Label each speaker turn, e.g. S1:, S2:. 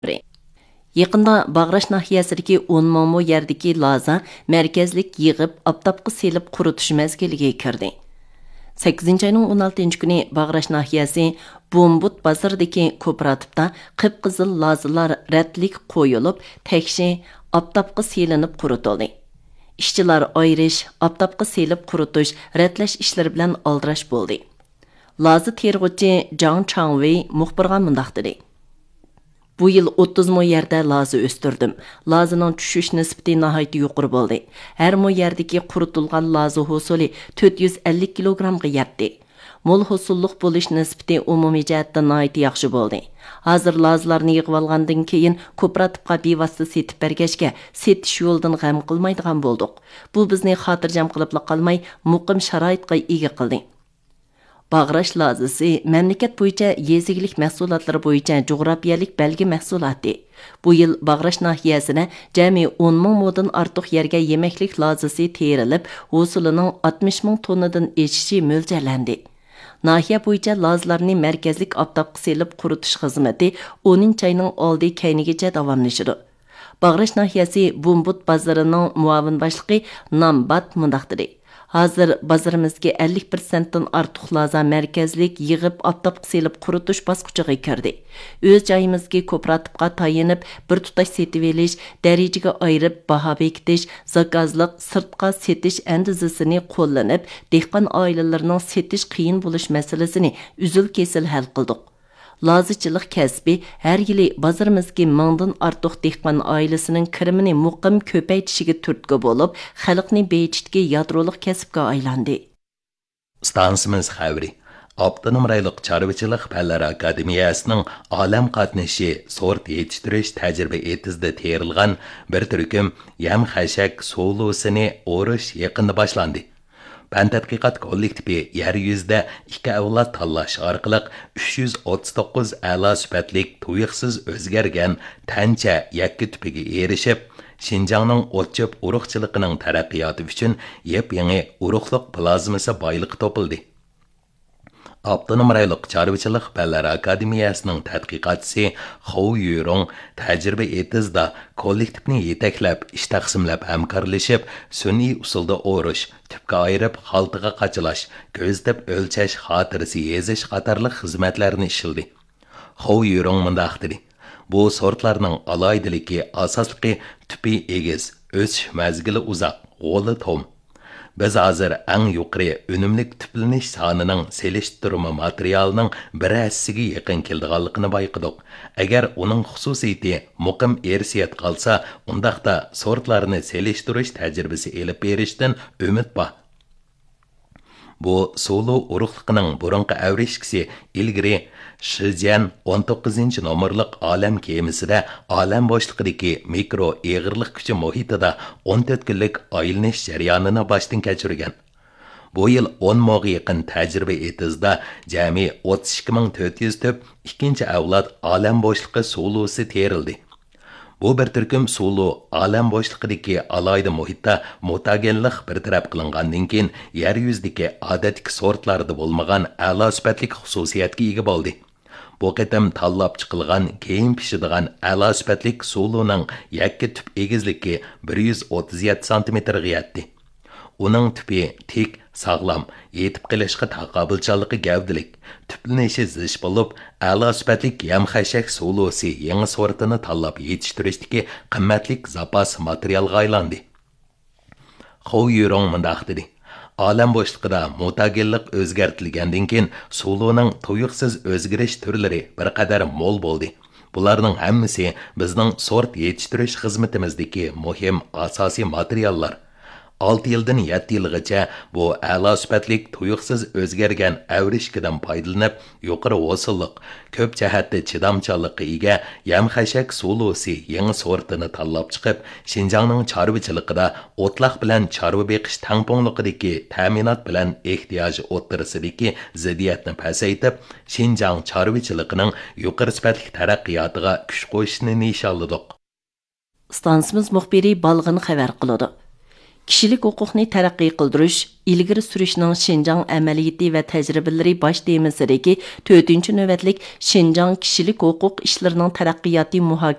S1: Yaqında Bağraş nahiyəsidəki 10 mingmo yerdəki laza mərkəzlik yığıb aptapqı selib qurutish məzgiliga kirdi. 8 ayının 16 günü Bağraş nahiyəsi Bumbut bazardakı kooperativda qıpqızıl lazalar rətlik qoyulub, təkşi aptapqı selinib qurutildi. İşçilar ayırış, aptapqı selib qurutish, rətləş işləri bilan aldirash bo'ldi. Lazı terg'uchi Zhang Changwei muxbirga mundaq dedi. Bu yıl 30 mo yerdə lazı östürdüm. Lazının düşüş nisbeti nahayeti yuqur boldu. Her mo yerdeki qurutulğan lazı husuli 450 kilogramga yetdi. Mol husulluq buluş nisbeti umumi cəhətdə nahayeti yaxşı boldu. Hazır lazılarını yığıb alğandan keyin kooperativga bevasita setib bergəşkə setiş yoldan g'am qılmaydigan bolduq. Bu bizni xotirjam qılıpla qalmay muqim şaroitga ega qildi. Bağraş lazısı məmləkət boyunca yezigilik məhsullatları boyunca coğrafiyalik belgi məhsulatı. Bu yıl Bağraş nahiyəsinə cəmi 10 ming modan artıq yerə yeməklik lazısı terilib, husulunun 60 ming tonnadan eşişi mölcərləndi. Nahiyə boyunca lazılarını mərkəzlik aptapqı selib qurutish xizməti 10 ayının oldi keynigacha davamlaşıdı. Bağraş nahiyəsi Bumbut bazarının muavin başlığı Nambat mundaq dedi. Hazır bazarimizga 50%dan ortiq laza mərkəzlik yığıb aptapqı selib qurutish bosqichiga kirdi. Öz joyimizga kooperativga tayinib bir tutash setib elish, darajaga ayirib baho bekitish, zakazliq, sirtqa setish andizasini qo'llanib, dehqon oilalarining setish qiyin bo'lish masalasini uzul-kesil hal qildik. Lazıçılıq kəsbi hər yili bazarimizga mingdan ortiq dehqon oilasining kirimini muqim ko'paytishiga turtki bo'lib, xalqni bejitga yadroliq kasbga aylandi.
S2: Stansimiz xəbri. Abdunum rayliq Çarvıçılıq Fənlər Akademiyasının alam qatnaşı sort yetiştirish təcrübə etizdə terilgan bir türküm yem xəşək solusini oruş yaqında başlandı. Pen tədqiqat kollektivi yer yüzdə 2 avlad tanlash orqali 339 a'lo sifatlik tuyuqsiz o'zgargan tancha yakka tupiga erishib, Şinjanning o'tchib urug'chiligining taraqqiyoti uchun yep-yangi urug'liq plazmasi boyligi topildi. Abdunum rayliq Çarvıçılıq Fənlər Akademiyasının tədqiqatçısı Xou Yurong təcrübə etizdə kollektivni yetaklab, iş taqsimlab hamkorlashib, sun'iy usulda o'rish, tüpga ayirib, xaltaga qachalash, ko'zlab o'lchash, xotirasi yezish qatorliq xizmatlarni ishildi. Xou Yurong mundaq dedi. Bu sortlarning aloydiligi asosligi tüpi egiz, o'sish mazgili uzoq, g'o'li tom. Biz hozir eng yuqori unumlik tüplenish sonining selishtirma materialining 1/ga yaqin keldiganligini bayqadik. Agar uning xususiyati muqim ersiyat qolsa, undaqda sortlarni selishtirish tajribasi elib berishdan umid bor. Bu solo urug'liqining burunqi avrishkisi ilgari Shijian 19 nomerlik olam kemisida olam boshliqidagi mikro eg'irlik kuchi muhitida 14 kunlik aylanish jarayonini boshdan kechirgan. Bu yil 10 moga yaqin tajriba etizda jami 32400 tüp ikkinchi avlod olam boshliqi sulusi terildi. Bu bir turkum sulu olam boshliqidagi alayda muhitda mutagenlik bir taraf qilingandan keyin yer yuzidagi odatdagi sortlarda bo'lmagan a'lo sifatlik xususiyatga ega bo'ldi. Bu qatam tanlab chiqilgan keyin pishadigan a'lo sifatlik suluning yakka tüp egizligi 137 cm ga yetdi. Uning tüpi tik, sağlam, yetib qilishga taqobilchanligi gavdilik, tüplenishi zish bo'lib, a'lo sifatlik yam-xashak sulusi yangi sortini tanlab yetishtirishdagi qimmatlik zapas materialga aylandi. Xou Yurong mundaq dedi. Olam bo'shliqida mutagenlik o'zgartirilgandan keyin suluning tuyuqsiz o'zgarish turlari bir qadar mo'l bo'ldi. Bularning hammasi bizning sort yetishtirish xizmatimizdagi muhim asosiy materiallar. 6 yildan 7 yilgacha bu a'lo sifatlik tuyuqsiz o'zgargan avrishkidan foydalanib, yuqori hosillik, ko'p jihatda chidamchanlikqa ega yam-xashak sulusi yangi sortini tanlab chiqib, Şinjanning chorvachiligida o'tloq bilan chorva beqish tangpongliqidagi ta'minot bilan ehtiyoj o'ttirisidagi ziddiyatni pasaytib, Şinjan chorvachiligining yuqori sifatli taraqqiyotiga kuch qo'shishni nishonladik.
S1: Stansimiz muxbiri Balg'in xabar qiladi. Kishilik huquqni taraqqiy qildirish, ilgari surishning Şinjan amaliyati va tajribalari bosh temasidagi 4-navbatlik Şinjan kishilik huquq ishlarining taraqqiyoti